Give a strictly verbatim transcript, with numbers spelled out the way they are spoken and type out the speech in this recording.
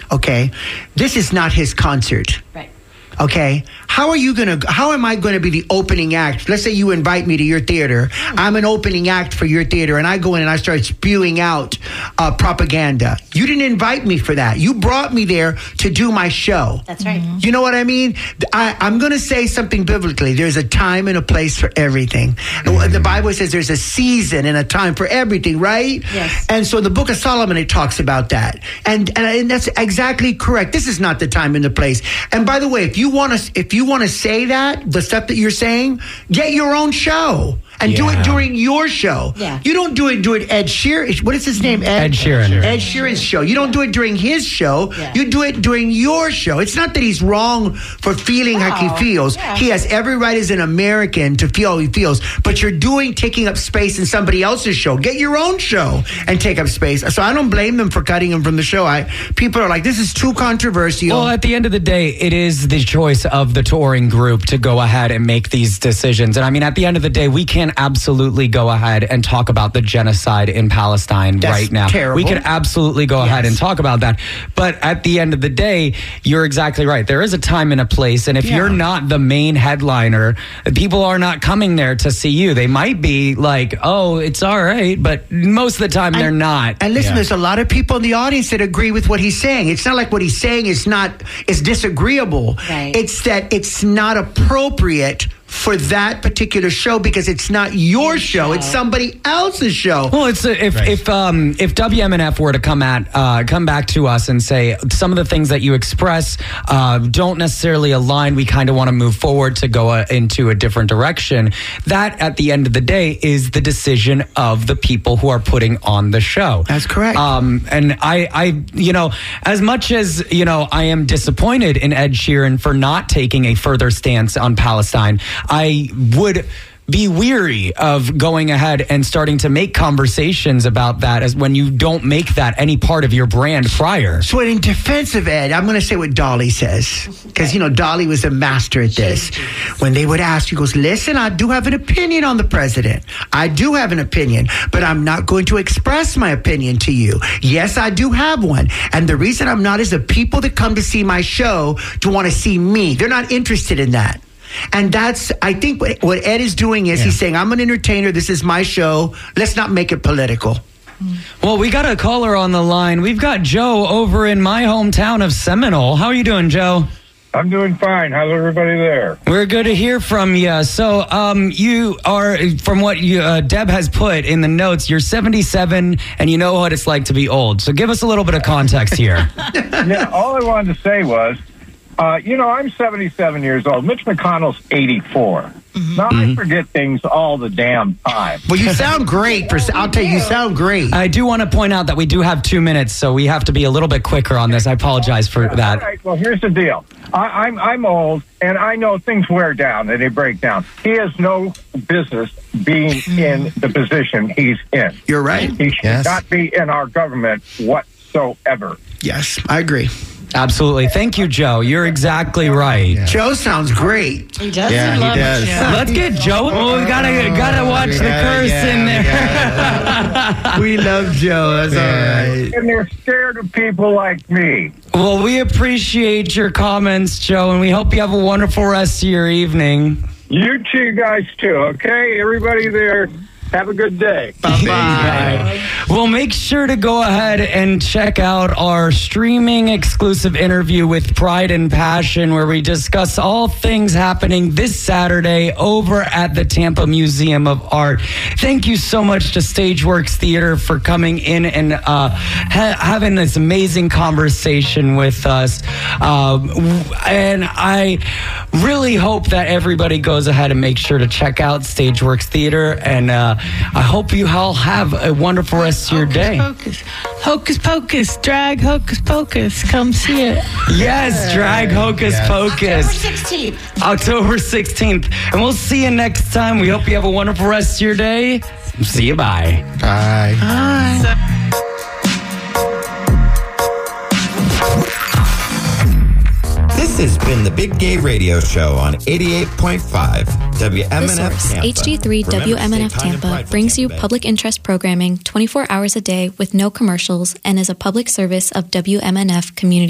okay? This is not his concert. Right. Okay, how are you gonna? How am I going to be the opening act? Let's say you invite me to your theater. I'm an opening act for your theater, and I go in and I start spewing out uh, propaganda. You didn't invite me for that. You brought me there to do my show. That's right. Mm-hmm. You know what I mean? I, I'm going to say something biblically. There's a time and a place for everything. Mm-hmm. The Bible says there's a season and a time for everything, right? Yes. And so the Book of Solomon, it talks about that, and and, and that's exactly correct. This is not the time and the place. And by the way, if you want to, if you want to say that, the stuff that you're saying, get your own show and yeah. do it during your show. Yeah. You don't do it during Ed Sheeran. What is his name? Ed, Ed Sheeran. Ed Sheeran's show. You don't do it during his show. Yeah. You do it during your show. It's not that he's wrong for feeling no. like he feels. Yeah. He has every right as an American to feel how he feels. But you're doing taking up space in somebody else's show. Get your own show and take up space. So I don't blame them for cutting him from the show. I people are like, this is too controversial. Well, at the end of the day, it is the choice of the touring group to go ahead and make these decisions. And I mean, at the end of the day, we can absolutely go ahead and talk about the genocide in Palestine That's right now. terrible. We can absolutely go Yes. ahead and talk about that. But at the end of the day, you're exactly right. There is a time and a place. And if Yeah. you're not the main headliner, people are not coming there to see you. They might be like, oh, it's all right. But most of the time, And- they're not. And listen, Yeah. there's a lot of people in the audience that agree with what he's saying. It's not like what he's saying is not is disagreeable. Right. It's that it's not appropriate for that particular show because it's not your show. show. It's somebody else's show. Well, it's uh, if Right. if um if W M N F were to come at uh, come back to us and say some of the things that you express uh, don't necessarily align, we kind of want to move forward to go uh, into a different direction. That at the end of the day is the decision of the people who are putting on the show. That's correct. Um, and I, I, you know, as much as you know, I am disappointed in Ed Sheeran for not taking a further stance on Palestine. I would be weary of going ahead and starting to make conversations about that as when you don't make that any part of your brand prior. So in defense of Ed, I'm going to say what Dolly says. Because, you know, Dolly was a master at this. When they would ask, he goes, listen, I do have an opinion on the president. I do have an opinion, but I'm not going to express my opinion to you. Yes, I do have one. And the reason I'm not is the people that come to see my show to want to see me. They're not interested in that. And that's, I think what, what Ed is doing is Yeah. he's saying, I'm an entertainer. This is my show. Let's not make it political. Well, we got a caller on the line. We've got Joe over in my hometown of Seminole. How are you doing, Joe? I'm doing fine. How's everybody there? We're good to hear from you. So, um, you are, from what you, uh, Deb has put in the notes, you're seventy-seven and you know what it's like to be old. So give us a little bit of context here. Yeah, all I wanted to say was, uh, you know, I'm seventy-seven years old. Mitch McConnell's eighty-four. Mm-hmm. Now, I forget things all the damn time. Well, you sound great. For, I'll tell you, you sound great. I do want to point out that we do have two minutes, so we have to be a little bit quicker on this. I apologize for Yeah, that. All right, well, here's the deal. I, I'm, I'm old, and I know things wear down and they break down. He has no business being in the position he's in. You're right. He should Yes. not be in our government whatsoever. Yes, I agree. Absolutely. Thank you, Joe. You're exactly right. Yeah. Joe sounds great. He does. Yeah, he love does. Joe. Let's get Joe. Oh, we gotta gotta watch the Yeah, curse yeah, in there. yeah. We love Joe. That's Yeah. all right. And they're scared of people like me. Well, we appreciate your comments, Joe, and we hope you have a wonderful rest of your evening. You two guys, too, okay? Everybody there, have a good day. Bye-bye. Well, make sure to go ahead and check out our streaming exclusive interview with Pride and Passion, where we discuss all things happening this Saturday over at the Tampa Museum of Art. Thank you so much to Stageworks Theater for coming in and uh, ha- having this amazing conversation with us. Um, and I really hope that everybody goes ahead and makes sure to check out Stageworks Theater. And uh, I hope you all have a wonderful rest of your day. Hocus, hocus pocus, drag hocus pocus. Come see it. Yes, drag Hocus Yes. October Pocus. sixteenth. October sixteenth. And we'll see you next time. We hope you have a wonderful rest of your day. See you. Bye. Bye. Bye. This has been the Big Gay Radio Show on eighty-eight point five W M N The F Source, Tampa. H G three Remember, W M N F stay kind and Tampa prideful, brings you Tampa Bay. public interest programming twenty-four hours a day with no commercials and is a public service of W M N F Community